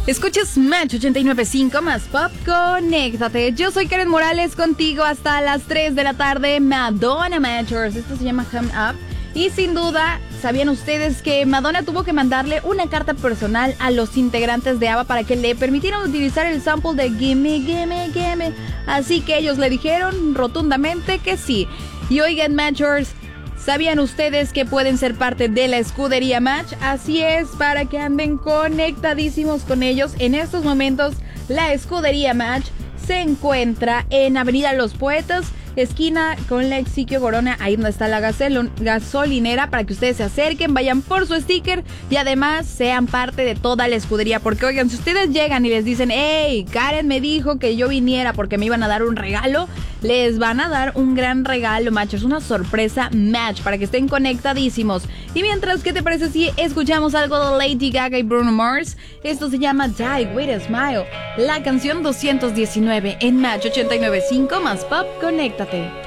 Escuchas Match 89.5 más Pop, conéctate. Yo soy Karen Morales, contigo hasta las 3 de la tarde. Madonna Matchers, esto se llama Hum Up. Y sin duda, ¿sabían ustedes que Madonna tuvo que mandarle una carta personal a los integrantes de ABBA para que le permitieran utilizar el sample de Gimme, Gimme, Gimme? Así que ellos le dijeron rotundamente que sí. Y oigan, Matchers, ¿sabían ustedes que pueden ser parte de la escudería Match? Así es, para que anden conectadísimos con ellos. En estos momentos, la escudería Match se encuentra en Avenida Los Poetas, esquina con la Exiquio Corona, ahí donde está la gasolinera, para que ustedes se acerquen, vayan por su sticker y además sean parte de toda la escudería. Porque oigan, si ustedes llegan y les dicen, hey, Karen me dijo que yo viniera porque me iban a dar un regalo, les van a dar un gran regalo, Matchers, una sorpresa Match, para que estén conectadísimos. Y mientras, ¿qué te parece si escuchamos algo de Lady Gaga y Bruno Mars? Esto se llama Die With a Smile, la canción 219 en Match 89.5 más Pop, conéctate.